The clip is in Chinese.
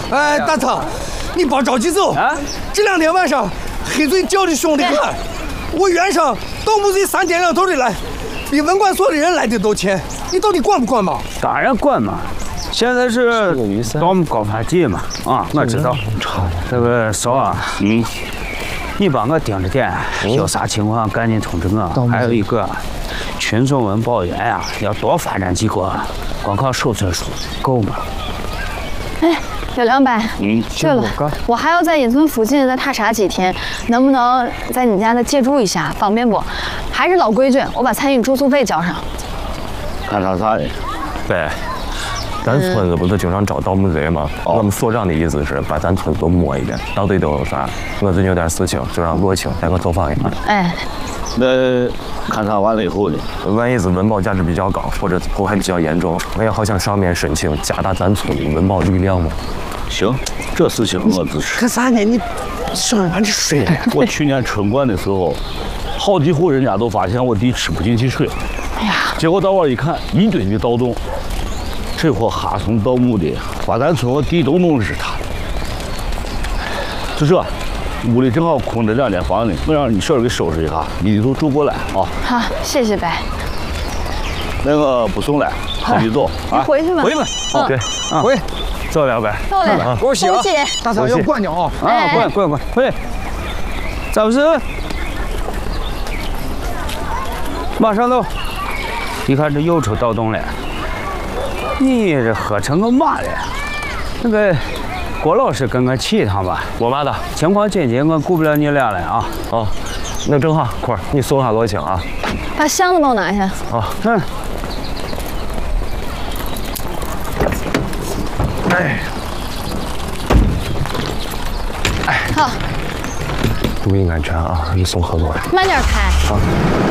哎，大仓，你别着急走啊！这2天晚上黑嘴叫的凶得很，我原上盗墓贼3天2头的来，比文管所的人来的都勤。你到底管不管嘛？ 当然管嘛！现在是盗墓高发季嘛，啊，我知道。这个嫂啊，你帮我盯着点，有啥情况赶紧通知我。还有一个，群众文保员呀，要多发展几个，光靠手册书够吗？ 哎，有200。对了，我还要在隐村附近再踏查几天，能不能在你家再借住一下，方便不？还是老规矩，我把餐饮住宿费交上。 看啥呀？ 对。咱村子不是经常招盗墓贼吗？我们所长的意思是把咱村子都摸一遍，到底都有啥。我最近有点事情，就让罗青带我走访一下。 哎， 那勘察完了以后呢？ 万一是文保价值比较高，或者破坏比较严重，我也好向上面申请加大咱村的文保力量嘛。 行，这事情我支持。 干啥呢？你上完这水了。 我去年春灌的时候，好几户人家都发现我地吃不进去水。 哎呀， 结果到我一看，一堆的盗洞。这伙哈怂盗墓的，把咱村我地都弄湿他了。就这，屋里正好空着2间房呢，我让你小人给收拾一下，你都住过来啊。 好，谢谢伯。 那个不送了，自己走啊。回去吧。 回去吧。对， 回。 走了呗。 走了。 恭喜啊！大嫂要管着啊！ 啊，管，回。咋回事？马上走。你看这又出盗洞了。你这喝成个嘛了？那个郭老师跟我去一趟吧。 我嘛的？ 情况紧急，我顾不了你俩了啊。 哦，那正好，坤儿，你送下罗青啊。 把箱子帮我拿下。 哦， 好。 注意安全啊！你送何总。 慢点开。 好。